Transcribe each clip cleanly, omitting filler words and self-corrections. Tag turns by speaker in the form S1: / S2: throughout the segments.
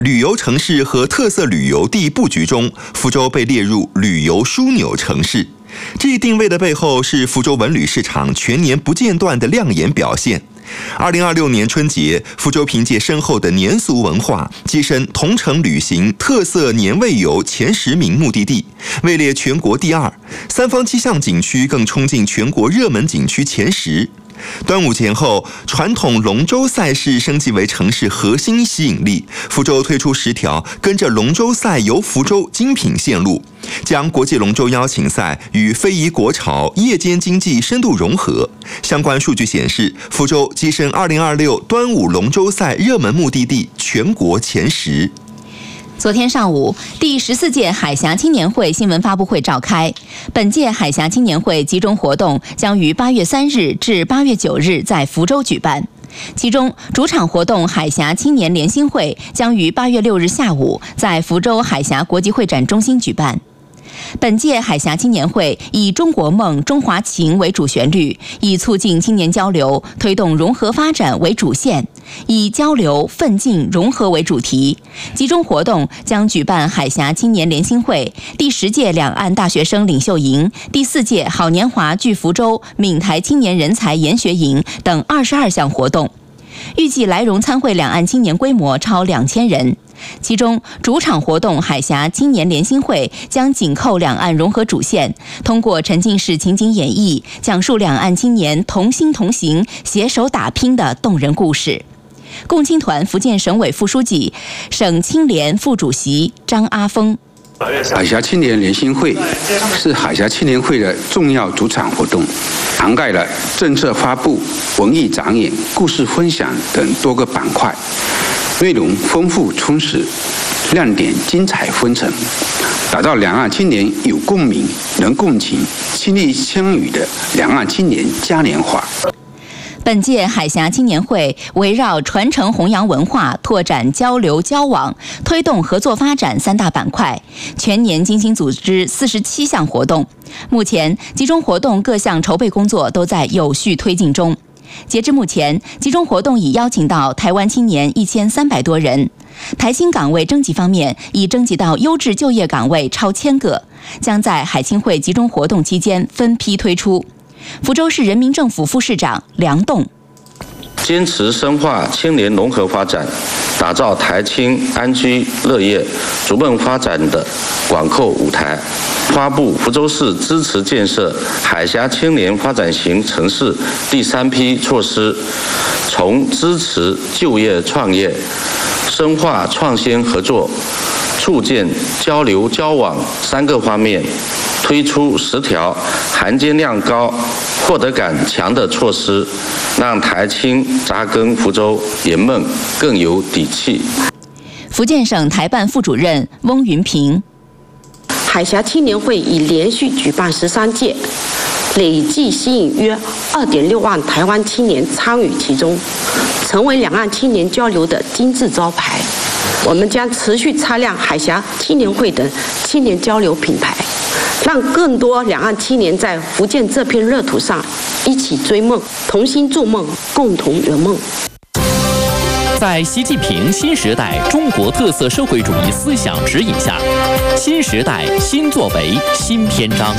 S1: 旅游城市和特色旅游地布局中，福州被列入旅游枢纽城市。这一定位的背后是福州文旅市场全年不间断的亮眼表现。2026年春节，福州凭借深厚的年俗文化，跻身同城旅行特色年味游前10名目的地，位列全国第2。三坊七巷景区更冲进全国热门景区前10。端午前后，传统龙舟赛事升级为城市核心吸引力。福州推出10条跟着龙舟赛游福州精品线路，将国际龙舟邀请赛与非遗国潮、夜间经济深度融合。相关数据显示，福州跻身2026端午龙舟赛热门目的地全国前10。
S2: 昨天上午，第14届海峡青年会新闻发布会召开。本届海峡青年会集中活动将于8月3日至8月9日在福州举办。其中，主场活动海峡青年联欣会将于8月6日下午在福州海峡国际会展中心举办。本届海峡青年会以中国梦、中华情为主旋律，以促进青年交流、推动融合发展为主线，以交流、奋进、融合为主题。集中活动将举办海峡青年联欣会、第10届两岸大学生领袖营、第4届好年华聚福州闽台青年人才研学营等22项活动。预计来蓉参会两岸青年规模超2000人。其中，主场活动海峡青年联欣会将紧扣两岸融合主线，通过沉浸式情景演绎，讲述两岸青年同心同行、携手打拼的动人故事。共青团福建省委副书记、省青联副主席张阿峰。
S3: 海峡青年联欣会是海峡青年会的重要主场活动，涵盖了政策发布、文艺展演、故事分享等多个板块，内容丰富充实，亮点精彩纷呈，打造两岸青年有共鸣、能共情、亲力相与的两岸青年嘉年华。
S2: 本届海峡青年会围绕传承弘扬文化、拓展交流交往、推动合作发展3大板块，全年精心组织47项活动。目前，集中活动各项筹备工作都在有序推进中。截至目前，集中活动已邀请到台湾青年1300多人。台青岗位征集方面，已征集到优质就业岗位超1000个，将在海青会集中活动期间分批推出。福州市人民政府副市长梁栋
S4: 坚持深化青年融合发展，打造台青安居乐业、逐梦发展的广阔舞台，发布福州市支持建设海峡青年发展型城市第3批措施，从支持就业创业、深化创新合作、促进交流交往3个方面，推出10条含金量高、获得感强的措施，让台青扎根福州圆梦更有底气。
S2: 福建省台办副主任翁云平，
S5: 海峡青年会已连续举办13届，累计吸引约2.6万台湾青年参与其中，成为两岸青年交流的金字招牌。我们将持续擦亮海峡青年会等青年交流品牌，让更多两岸青年在福建这片热土上一起追梦，同心筑梦，共同圆梦。
S6: 在习近平新时代中国特色社会主义思想指引下，新时代新作为新篇章。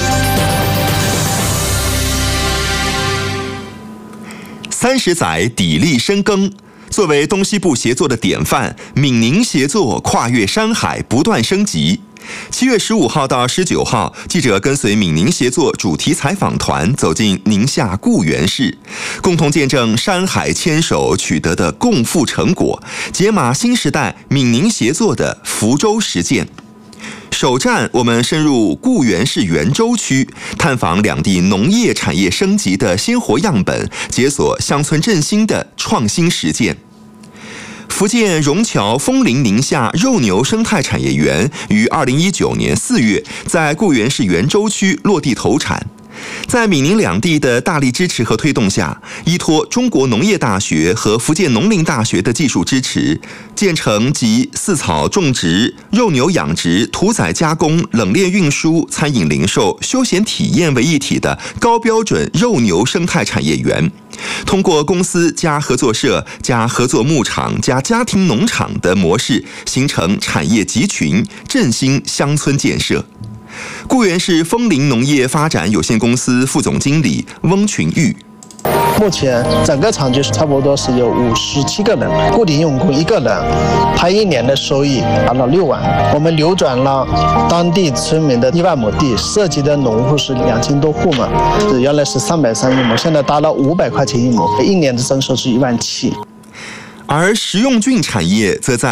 S1: 30载砥砺深耕。作为东西部协作的典范，闽宁协作跨越山海不断升级。7月15号到19号，记者跟随闽宁协作主题采访团走进宁夏固原市，共同见证山海牵手取得的共富成果，解码新时代闽宁协作的福州实践。首站，我们深入固原市元州区，探访两地农业产业升级的鲜活样本，解锁乡村振兴的创新实践。福建荣侨枫林宁夏肉牛生态产业园于2019年4月在固原市元州区落地投产。 在闽宁两地的大力支持和推动下，依托中国农业大学和福建农林大学的技术支持，建成集饲草种植、肉牛养殖、屠宰加工、冷链运输、餐饮零售、休闲体验为一体的高标准肉牛生态产业园。通过公司加合作社加合作牧场加家庭农场的模式，形成产业集群，振兴乡村建设。固原市枫林农业发展有限公司副总经理翁群玉。
S7: 目前整个厂区差不多是有57个人，固定用工1个人，他1年的收益达到6万。我们流转了当地村民的1万亩地，涉及的农户是2000多户嘛，原来是330一亩，现在达到500块钱一亩，1年的增收是1万7。
S1: 而食用菌产业则在